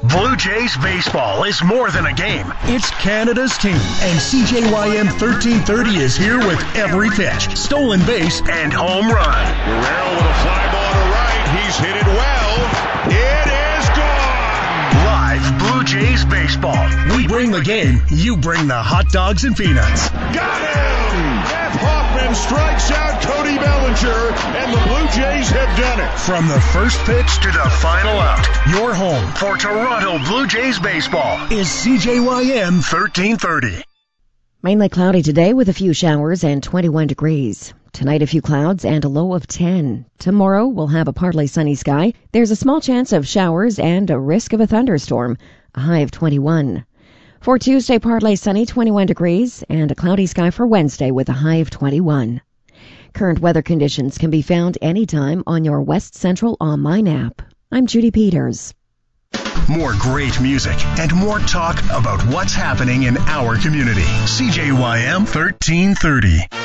Blue Jays baseball is more than a game. It's Canada's team, and CJYM 1330 is here with every pitch, stolen base, and home run. Guerrero with a fly ball to right. He's hit it well. It is gone. Live Blue Jays baseball. We bring the game. You bring the hot dogs and peanuts. Got him! Jeff Hoffman strikes out Cody Bellinger, and the Blue Jays have done it. From the first pitch to the final out, your home for Toronto Blue Jays baseball is CJYM 1330. Mainly cloudy today with a few showers and 21 degrees. Tonight, a few clouds and a low of 10. Tomorrow, we'll have a partly sunny sky. There's a small chance of showers and a risk of a thunderstorm, a high of 21. For Tuesday, partly sunny, 21 degrees, and a cloudy sky for Wednesday with a high of 21. Current weather conditions can be found anytime on your West Central online app. I'm Judy Peters. More great music and more talk about what's happening in our community. CJYM 1330.